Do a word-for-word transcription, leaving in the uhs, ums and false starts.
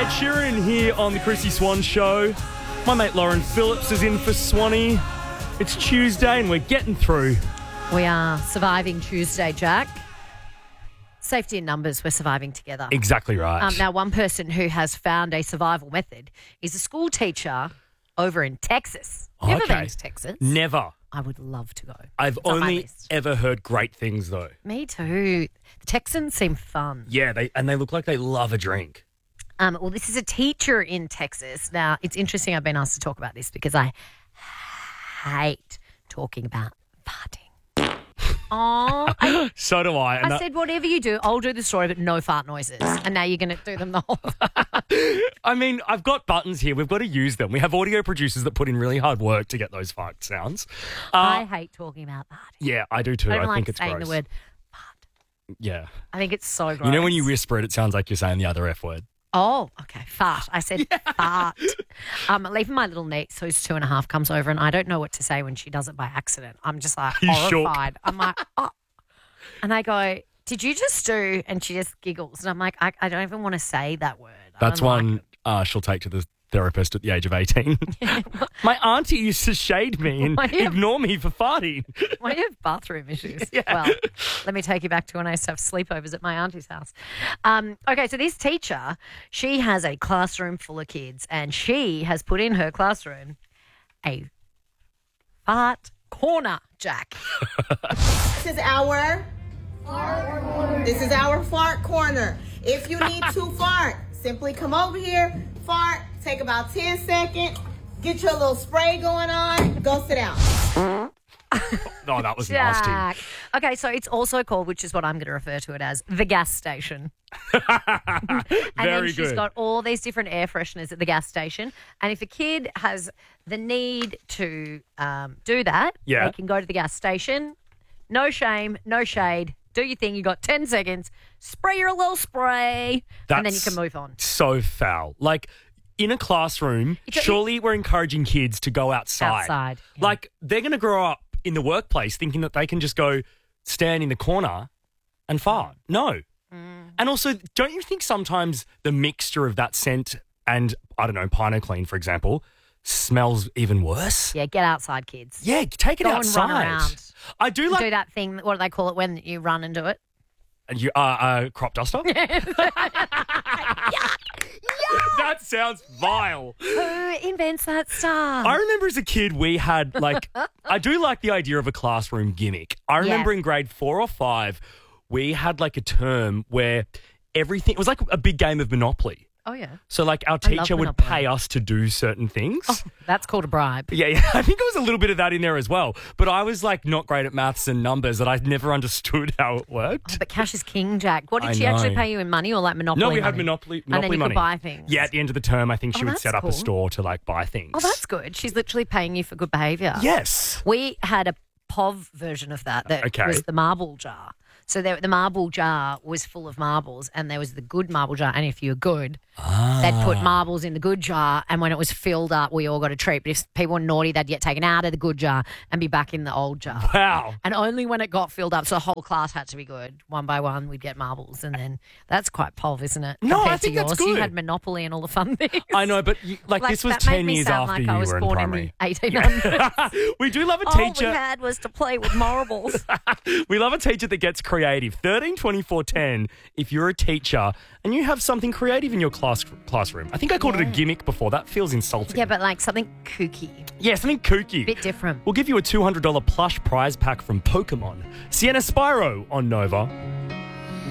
Ed Sheeran here on the Chrissy Swan Show. My mate Lauren Phillips is in for Swanee. It's Tuesday and we're getting through. We are surviving Tuesday, Jack. Safety in numbers, we're surviving together. Exactly right. Um, now, one person who has found a survival method is a school teacher over in Texas. Never Okay. been to Texas. Never. I would love to go. I've It's on my only list. ever heard great things though. Me too. The Texans seem fun. Yeah, they and they look like they love a drink. Um, well, this is a teacher in Texas. Now, it's interesting I've been asked to talk about this because I hate talking about farting. Oh, I, So do I. And I that- said, whatever you do, I'll do the story, but no fart noises. And now you're going to do them the whole I mean, I've got buttons here. We've got to use them. We have audio producers that put in really hard work to get those fart sounds. Uh, I hate talking about farting. yeah, I do too. I I, don't like think it's saying gross. the word fart. Yeah. I think it's so gross. You know when you whisper it, it sounds like you're saying the other F word. Oh, okay. Fart. I said fart. Um, even my little niece, who's two and a half, comes over and I don't know what to say when she does it by accident. I'm just like You shook. horrified. I'm like, oh. And I go, did you just do? And she just giggles. And I'm like, I, I don't even want to say that word. I That's don't like one it. uh, she'll take to the therapist at the age of eighteen. My auntie used to shade me and Why do you have- ignore me for farting. Why do you have bathroom issues? Yeah. Well, let me take you back to when I used to have sleepovers at my auntie's house. Um, okay, so this teacher, she has a classroom full of kids and she has put in her classroom a fart corner, Jack. This is our This is our fart corner. If you need to fart, simply come over here, fart, take about ten seconds, get your little spray going on, go sit down. Oh, that was nasty. Jack. Okay, so it's also called, which is what I'm going to refer to it as, the gas station. And Very then she's good. got all these different air fresheners at the gas station. And if a kid has the need to um, do that, Yeah. they can go to the gas station. No shame, no shade. Do your thing. You got ten seconds. Spray your little spray, and then you That's can move on. So foul. Like, in a classroom, It's a- surely we're encouraging kids to go outside. Outside, yeah. Like, they're going to grow up in the workplace thinking that they can just go stand in the corner and fart. No. Mm. And also, don't you think sometimes the mixture of that scent and, I don't know, Pino Clean, for example, smells even worse? Yeah, get outside, kids. Yeah, take it Go and outside. run around. I do like Do that thing. What do they call it when you run and do it? you, uh, uh, crop duster. That sounds vile. Who invents that stuff? I remember as a kid we had like I do like the idea of a classroom gimmick. I remember Yeah. in grade four or five we had like a term where everything it was like a big game of Monopoly. Oh, yeah. So like our I love teacher would Monopoly. pay us to do certain things. Oh, that's called a bribe. Yeah, yeah, I think there was a little bit of that in there as well. But I was like not great at maths and numbers that I never understood how it worked. But cash is king, Jack. What did I she actually know. pay you in money or like Monopoly No, we money? had Monopoly, Monopoly And then you money. could buy things. Yeah, at the end of the term, I think she Oh, would that's set up cool. a store to like buy things. Oh, that's good. She's literally paying you for good behaviour. Yes. We had a P O V version of that that Okay. was the marble jar. So there, the marble jar was full of marbles and there was the good marble jar. And if you were good, they'd put marbles in the good jar. And when it was filled up, we all got a treat. But if people were naughty, they'd get taken out of the good jar and be back in the old jar. Wow. And only when it got filled up, so the whole class had to be good. One by one, we'd get marbles. And then that's quite P O V, isn't it? No, I compared think to that's yours. You good. had Monopoly and all the fun things. I know, but you, like, Like, this was that made ten me years sound after like I you was were in born primary. in the eighteen hundreds. We do love a All we teacher. had was to play with marbles. We love a teacher that gets creative. thirteen twenty-four ten. If you're a teacher and you have something creative in your class classroom. I think I called it a gimmick before. That feels insulting. Yeah, but like something kooky, Yeah, something kooky. bit different. We'll give you a two hundred dollars plush prize pack from Pokemon. Sienna Spyro on Nova.